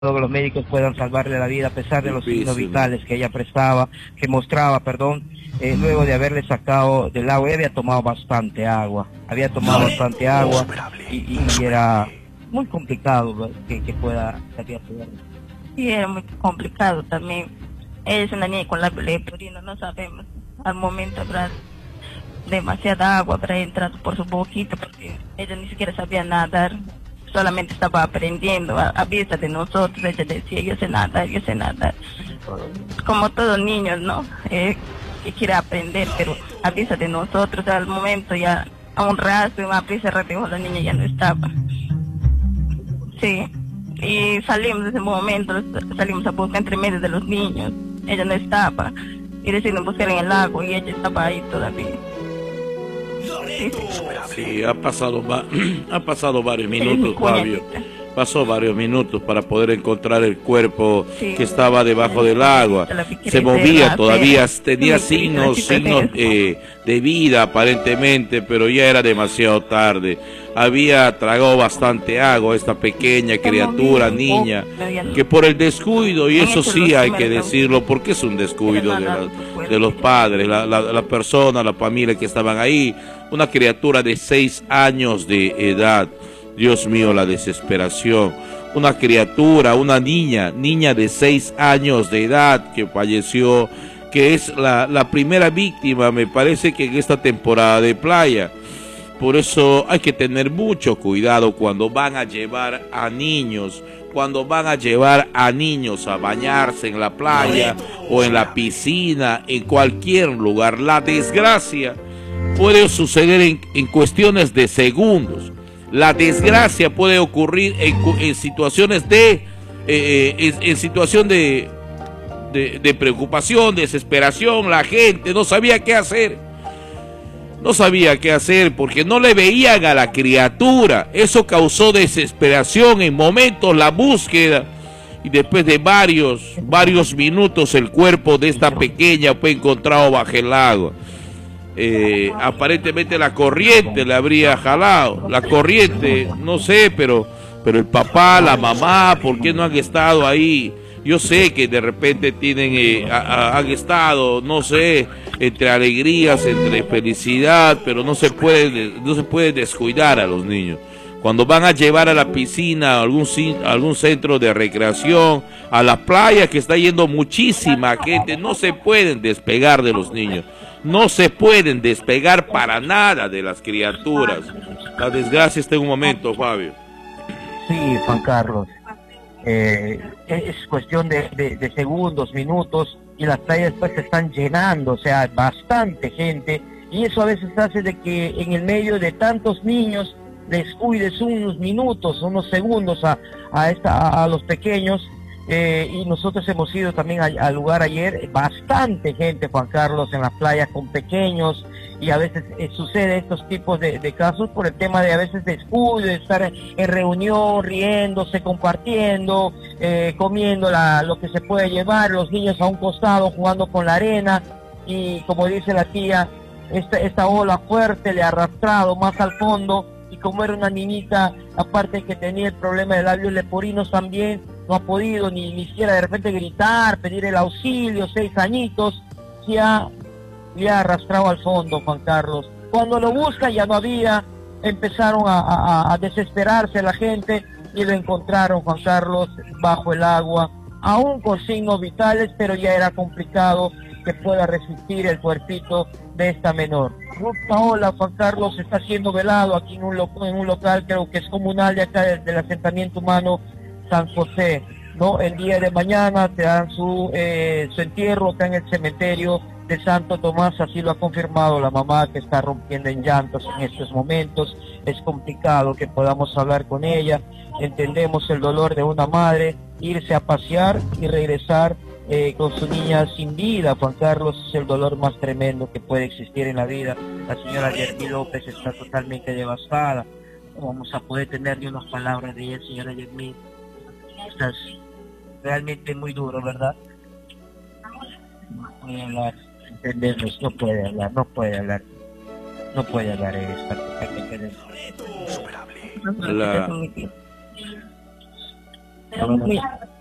que los médicos puedan salvarle la vida a pesar de los signos vitales que ella mostraba, perdón, luego de haberle sacado del agua. Ella había tomado bastante agua, y era muy complicado que pueda salir a poder. Sí, era muy complicado también. Ella es una niña con labio leporino, no sabemos. Al momento habrá demasiada agua, habrá entrado por su boquita, porque ella ni siquiera sabía nadar, solamente estaba aprendiendo a vista de nosotros. Ella decía, yo sé nadar, como todos niños, ¿no? Que quiere aprender, pero a vista de nosotros. Al momento ya a un rastro, una prisa rápido, la niña ya no estaba. Sí, y salimos de ese momento, salimos a buscar entre medio de los niños. Ella no estaba, y decidimos buscar en el lago, y ella estaba ahí todavía. Sí, ha pasado varios minutos, Fabio. Pasó varios minutos para poder encontrar el cuerpo que estaba debajo del agua. Se movía todavía, tenía signos de vida aparentemente, pero ya era demasiado tarde. Había tragado bastante agua esta pequeña criatura, niña, que por el descuido, y eso sí hay que decirlo, porque es un descuido de los padres, la persona, la familia que estaban ahí, una criatura de 6 años de edad. Dios mío, la desesperación. Una criatura, una niña de 6 años de edad que falleció, que es la primera víctima, me parece que en esta temporada de playa. Por eso hay que tener mucho cuidado cuando van a llevar a niños, a bañarse en la playa o en la piscina, en cualquier lugar. La desgracia puede suceder en cuestiones de segundos. La desgracia puede ocurrir en situaciones de preocupación, desesperación. La gente no sabía qué hacer. Porque no le veían a la criatura. Eso causó desesperación en momentos, la búsqueda. Y después de varios minutos, el cuerpo de esta pequeña fue encontrado bajo el agua. Aparentemente la corriente le habría jalado. La corriente, no sé, pero el papá, la mamá, ¿por qué no han estado ahí? Yo sé que de repente han estado, no sé, entre alegrías, entre felicidad, pero no se puede descuidar a los niños. Cuando van a llevar a la piscina, a algún centro de recreación, a la playa, que está yendo muchísima gente, no se pueden despegar de los niños. No se pueden despegar para nada de las criaturas. La desgracia está en un momento, Fabio. Sí, Juan Carlos. Es cuestión de segundos, minutos, y las playas después se están llenando, o sea, bastante gente, y eso a veces hace de que en el medio de tantos niños descuides unos minutos, unos segundos a los pequeños. Y nosotros hemos ido también al lugar ayer, bastante gente, Juan Carlos, en las playas con pequeños, y a veces sucede estos tipos de casos por el tema de a veces descuido, de estar en reunión, riéndose, compartiendo, comiendo lo que se puede llevar, los niños a un costado jugando con la arena, y como dice la tía, esta ola fuerte le ha arrastrado más al fondo, y como era una niñita, aparte que tenía el problema de labios leporinos también, no ha podido ni siquiera de repente gritar, pedir el auxilio, 6 añitos, le ha arrastrado al fondo, Juan Carlos. Cuando lo buscan ya no había, empezaron a desesperarse la gente, y lo encontraron, Juan Carlos, bajo el agua, aún con signos vitales, pero ya era complicado que pueda resistir el cuerpito de esta menor. Ruth Paola, Juan Carlos, está siendo velado aquí en un local, creo que es comunal de acá del asentamiento humano San José, ¿no? El día de mañana te dan su entierro acá en el cementerio de Santo Tomás, así lo ha confirmado la mamá, que está rompiendo en llantos en estos momentos. Es complicado que podamos hablar con ella, entendemos el dolor de una madre, irse a pasear y regresar con su niña sin vida, Juan Carlos, es el dolor más tremendo que puede existir en la vida. La señora Yermi López está totalmente devastada. No vamos a poder tener ni unas palabras de ella, señora Yermi. Estás realmente muy duro, ¿verdad? No puede hablar, entendemos, no puede hablar esta. Muy